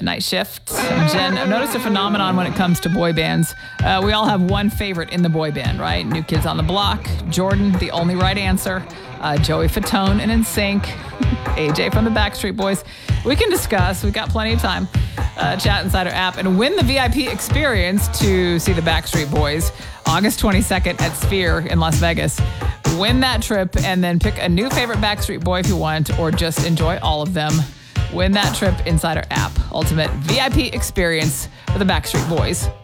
Night Shift. Jen, I've noticed a phenomenon when it comes to boy bands. We all have one favorite in the boy band, right? New Kids on the Block, Jordan, the only right answer, Joey Fatone and NSYNC, AJ from the Backstreet Boys. We can discuss. We've got plenty of time. Chat inside our app and win the VIP experience to see the Backstreet Boys August 22nd at Sphere in Las Vegas. Win that trip and then pick a new favorite Backstreet Boy if you want, or just enjoy all of them. Win that trip inside our app. Ultimate VIP experience for the Backstreet Boys.